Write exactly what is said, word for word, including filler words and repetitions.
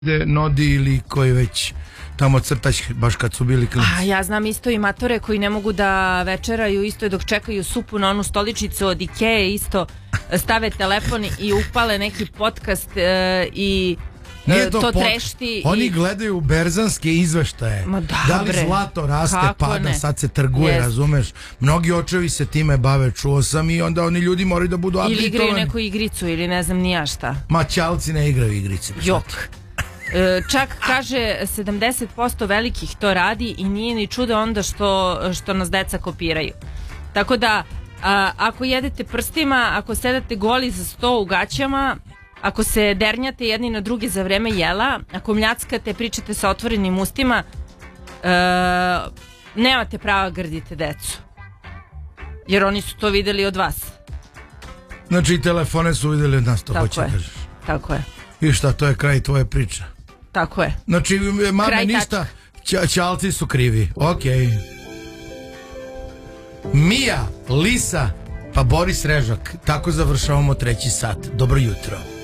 Nodi ili koji već tamo crtać baš kad su bili klinci. A ja znam isto i matore koji ne mogu da večeraju isto dok čekaju supu na onu stoličicu od Ikea, isto stave telefon i upale neki podcast e, i e, to, to trešti. Oni i... gledaju berzanske izveštaje. Ma da, da li bre. Zlato raste, Kako pada, ne? sad se trguje, Jest. razumeš? Mnogi očevi se time bave, čuo sam, i onda oni ljudi moraju da budu ili igraju aplitovani. neku igricu ili ne znam ni ja šta. Ma ćalci ne igraju igrice. Jok. E, čak kaže sedamdeset posto velikih to radi i nije ni čudo onda što, što nas deca kopiraju. Tako da a, ako jedete prstima, ako sedate goli za sto u gaćama, ako se dernjate jedni na druge za vreme jela, ako mljackate, pričate sa otvorenim ustima, e, nemate prava grdite decu. Jer oni su to videli od vas. Znači telefone su videli od nas, to Tako hoće je. kažeš. Tako je. I šta, to je kraj tvoje priče. Tako je. Znači, mame Kraj ništa, ća, ćalci su krivi. Okej. Okay. Mija, Lisa, pa Boris Režak. Tako završavamo treći sat. Dobro jutro.